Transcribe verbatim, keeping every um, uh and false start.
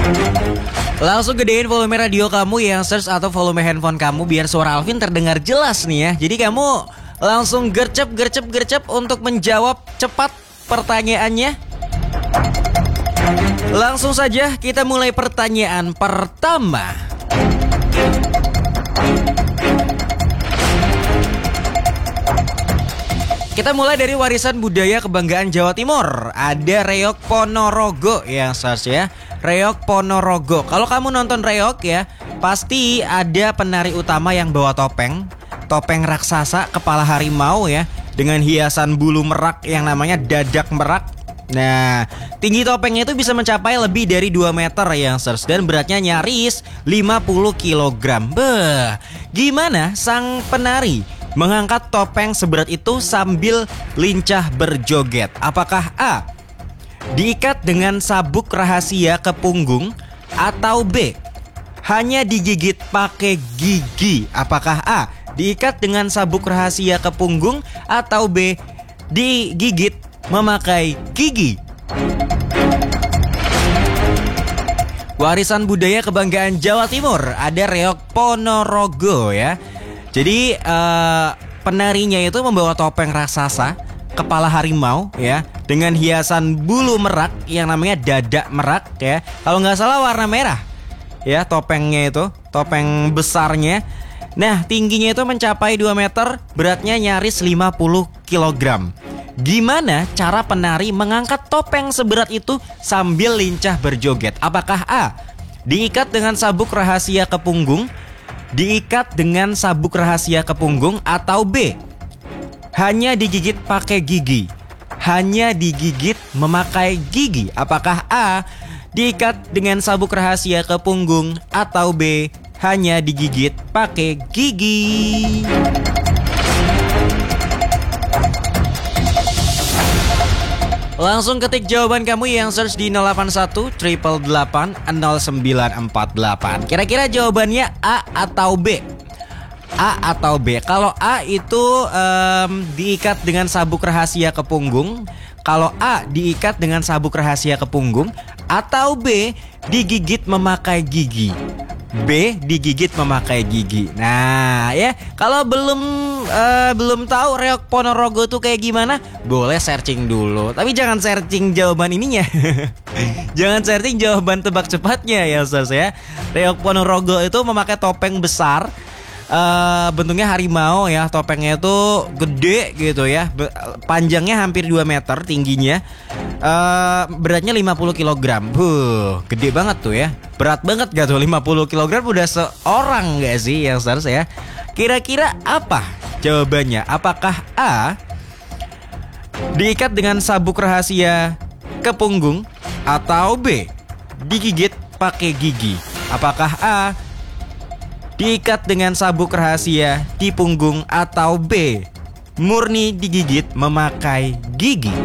Langsung gedein volume radio kamu yang search atau volume handphone kamu biar suara Alvin terdengar jelas nih ya. Jadi kamu langsung gercep gercep gercep untuk menjawab cepat pertanyaannya. Langsung saja kita mulai pertanyaan pertama. Kita mulai dari warisan budaya kebanggaan Jawa Timur. Ada Reog Ponorogo yang search ya. Reog Ponorogo. Kalau kamu nonton Reog ya, pasti ada penari utama yang bawa topeng. Topeng raksasa kepala harimau ya, dengan hiasan bulu merak yang namanya dadak merak. Nah, tinggi topengnya itu bisa mencapai lebih dari dua meter yang search, dan beratnya nyaris lima puluh kilogram. Beh, gimana sang penari mengangkat topeng seberat itu sambil lincah berjoget? Apakah A, diikat dengan sabuk rahasia ke punggung, atau B, hanya digigit pakai gigi? Apakah A, diikat dengan sabuk rahasia ke punggung, atau B, digigit memakai gigi? Warisan budaya kebanggaan Jawa Timur, ada Reog Ponorogo ya. Jadi uh, penarinya itu membawa topeng raksasa kepala harimau ya, dengan hiasan bulu merak yang namanya dadak merak ya. Kalau nggak salah warna merah ya topengnya itu, topeng besarnya. Nah, tingginya itu mencapai dua meter, beratnya nyaris lima puluh kilogram. Gimana cara penari mengangkat topeng seberat itu sambil lincah berjoget? Apakah A, diikat dengan sabuk rahasia ke punggung, diikat dengan sabuk rahasia ke punggung, atau B, hanya digigit pakai gigi? Hanya digigit memakai gigi. Apakah A, diikat dengan sabuk rahasia ke punggung, atau B, hanya digigit pakai gigi? Langsung ketik jawaban kamu yang search di nol delapan satu delapan delapan delapan nol sembilan empat delapan. Kira-kira jawabannya A atau B? A atau B? Kalau A itu um, diikat dengan sabuk rahasia ke punggung. Kalau A, diikat dengan sabuk rahasia ke punggung, atau B, digigit memakai gigi? B, digigit memakai gigi. Nah ya, kalau belum uh, belum tahu Reog Ponorogo tuh kayak gimana, boleh searching dulu. Tapi jangan searching jawaban ininya. Jangan searching jawaban tebak cepatnya ya Sos ya. Reog Ponorogo itu memakai topeng besar, uh, bentuknya harimau ya. Topengnya itu gede gitu ya, panjangnya hampir dua meter tingginya. Uh, beratnya lima puluh kilogram. Huh, gede banget tuh ya. Berat banget gak tuh, lima puluh kilogram udah seorang gak sih yang seharusnya ya. Kira-kira apa jawabannya? Apakah A, diikat dengan sabuk rahasia ke punggung, atau B, digigit pakai gigi? Apakah A, diikat dengan sabuk rahasia di punggung, atau B, murni digigit memakai gigi?